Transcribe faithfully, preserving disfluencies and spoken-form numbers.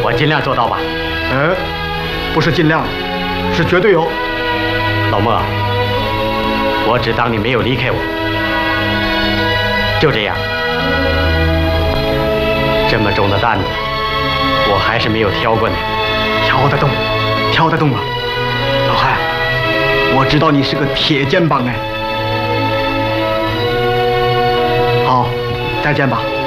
我尽量做到吧。 呃，不是尽量，是绝对哦。 老莫，我只当你没有离开我。就这样，这么重的担子，我还是没有挑过呢。 挑得动，挑得动啊！老汉，我知道你是个铁肩膀哎。好，再见吧。